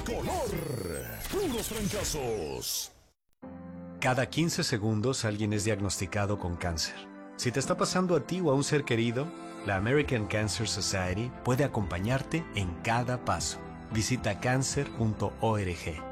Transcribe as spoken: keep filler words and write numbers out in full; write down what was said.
Tricolor. Puros fracasos. Cada quince segundos alguien es diagnosticado con cáncer. Si te está pasando a ti o a un ser querido, la American Cancer Society puede acompañarte en cada paso. Visita cancer punto org.